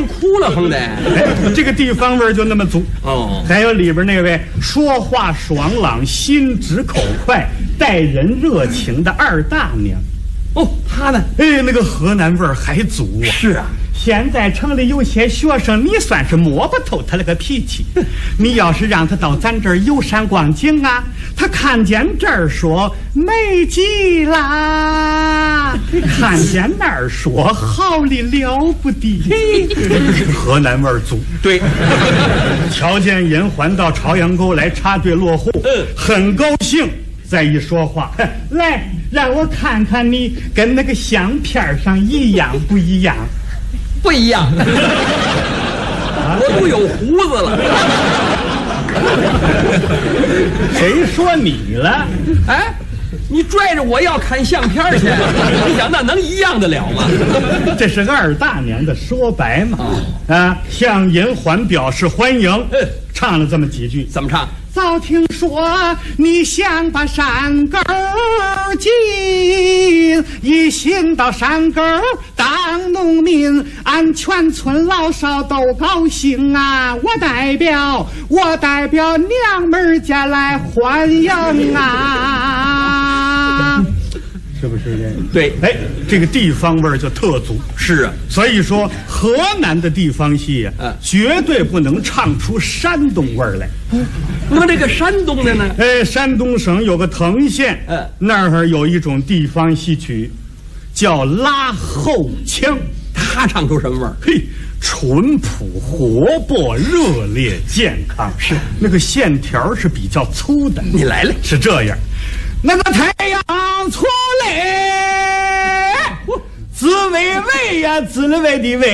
哭了，横得。 哎，这个地方味儿就那么足哦。 还有里边那位说话爽朗、心直口快、待人热情的二大娘。 哦，他呢？ 哎，那个河南味儿还足啊！ 是啊， 现在城里有些学生，你算是摸不透他那个脾气。你要是让他到咱这儿游山逛景啊，他看见这儿说美极啦，看见那儿说好的了不得。河南味儿足。 对， 瞧见银环到朝阳沟来插队落户，很高兴。再一说话，来让我看看你跟那个相片上一样不一样？ 不一样，我都有胡子了。 谁说你了？ 哎，你拽着我要看相片去，你想那能一样得了吗？ 这是二大娘的说白嘛。啊，向银环表示欢迎。唱了这么几句， 怎么唱？ 早听说你想把山沟进，一行到山沟当农民，俺全村老少都高兴啊！我代表娘们家来欢迎啊！是不是这？ 对， 哎，这个地方味儿就特足。 是啊， 所以说河南的地方戏啊，绝对不能唱出山东味儿来。 那么这个山东的呢？ 哎，山东省有个滕县，那儿有一种地方戏曲，叫拉后腔。 他唱出什么味儿？ 嘿，淳朴、活泼、热烈、健康，是那个线条是比较粗的。 你来了， 是这样。那个太阳出来，滋味味呀，滋味的味。